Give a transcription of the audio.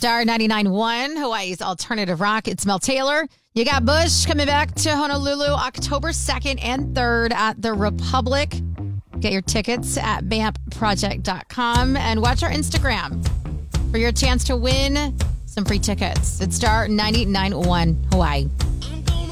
Star 99.1, Hawaii's alternative rock. It's Mel Taylor. You got Bush coming back to Honolulu October 2nd and 3rd at the Republic. Get your tickets at BAMPproject.com and watch our Instagram for your chance to win some free tickets. It's Star 99.1 Hawaii.